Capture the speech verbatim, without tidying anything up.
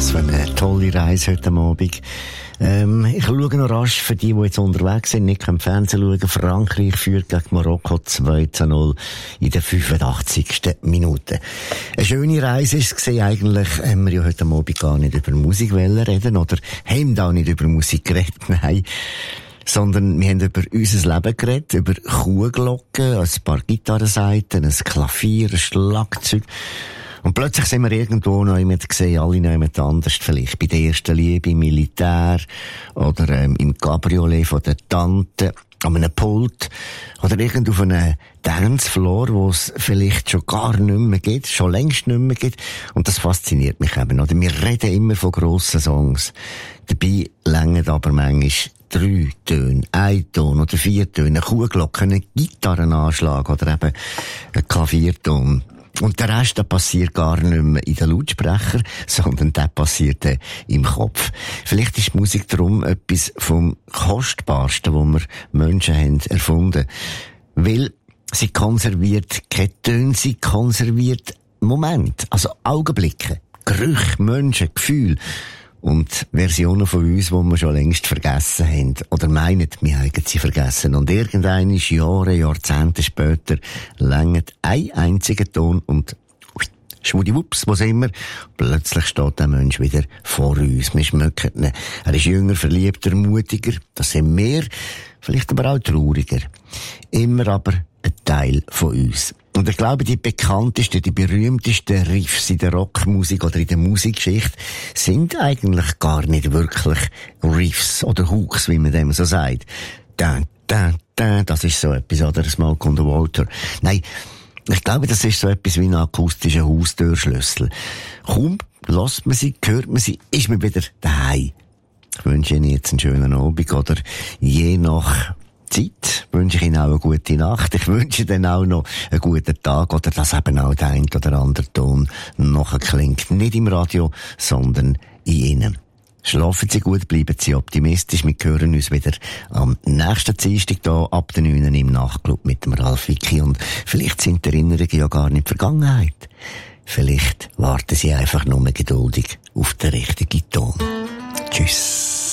Was für eine tolle Reise heute Abend. Ähm, ich schaue noch rasch für die, die jetzt unterwegs sind, nicht im Fernsehen schauen. Frankreich führt gegen Marokko zwei zu null in der fünfundachtzigsten Minute. Eine schöne Reise ist es gewesen. Eigentlich haben wir ja heute Abend gar nicht über Musik reden oder haben da nicht über Musik geredet, nein. Sondern wir haben über unser Leben geredet, über Kuhglocken, ein paar Gitarrenseiten, ein Klavier, ein Schlagzeug. Und plötzlich sind wir irgendwo noch jemand gesehen, alle noch jemand anders, vielleicht bei der ersten Liebe im Militär oder ähm, im Cabriolet von der Tante, an einem Pult oder irgendwo auf einem Dancefloor, wo es vielleicht schon gar nicht mehr gibt, schon längst nicht mehr gibt. Und das fasziniert mich eben, oder? Wir reden immer von grossen Songs. Dabei längern aber manchmal drei Töne, ein Ton oder vier Töne, eine Kuhglocke, einen Gitarrenanschlag oder eben ein Klavierton. Und der Rest, der passiert gar nicht mehr in den Lautsprecher, sondern der passiert äh, im Kopf. Vielleicht ist Musik darum etwas vom Kostbarsten, was wir Menschen haben erfunden. Weil sie konserviert keine Töne, sie konserviert Momente, also Augenblicke, Gerüche, Menschen, Gefühle. Und Versionen von uns, die wir schon längst vergessen haben. Oder meinen, wir haben sie vergessen. Und irgendwann, Jahre, Jahrzehnte später, längert ein einziger Ton und schwudiwups, wo sind wir? Plötzlich steht der Mensch wieder vor uns. Wir schmecken ihn. Er ist jünger, verliebter, mutiger. Das sind wir. Vielleicht aber auch trauriger. Immer aber ein Teil von uns. Und ich glaube, die bekanntesten, die berühmtesten Riffs in der Rockmusik oder in der Musikgeschichte sind eigentlich gar nicht wirklich Riffs oder Hooks, wie man dem so sagt. Da, da, da, das ist so etwas, oder Smoke on the Water. Nein, ich glaube, das ist so etwas wie ein akustischer Haustürschlüssel. Kaum lässt man sie, hört man sie, ist man wieder daheim. Ich wünsche Ihnen jetzt einen schönen Abend oder je nach Zeit wünsche ich Ihnen auch eine gute Nacht. Ich wünsche Ihnen auch noch einen guten Tag oder dass eben auch der ein oder andere Ton nachher klingt. Nicht im Radio, sondern in Ihnen. Schlafen Sie gut, bleiben Sie optimistisch. Wir hören uns wieder am nächsten Dienstag hier ab den neun im Nachtclub mit dem Ralf Wicki. Und vielleicht sind die Erinnerungen ja gar nicht Vergangenheit. Vielleicht warten Sie einfach nur geduldig auf den richtigen Ton. Tschüss.